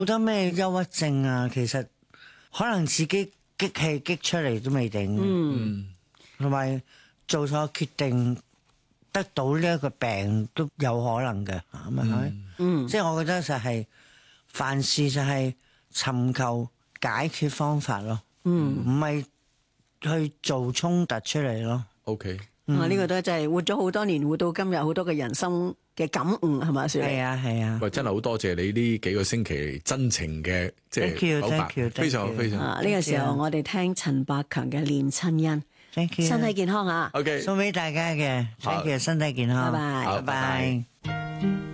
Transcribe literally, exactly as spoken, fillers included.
好多咩憂鬱症啊，其實可能自己激氣激出嚟都未定。嗯，同埋做錯決定得到呢一個病都有可能嘅，係咪？嗯，即係我覺得就係凡事就係尋求解決方法咯。嗯，唔係去做衝突出嚟咯。 OK。 啊！呢個都真係活咗好多年，活到今日，好多嘅人生嘅感悟係咪？ 係啊係啊！ 喂，真係好多謝你呢幾個星期真情嘅即係表白，非常非常。 呢個時候我哋聽陳百強嘅《念親恩》， Thank you， 身體健康啊 ！OK， 送俾大家嘅，thank you，身體健康， 拜拜， 拜拜。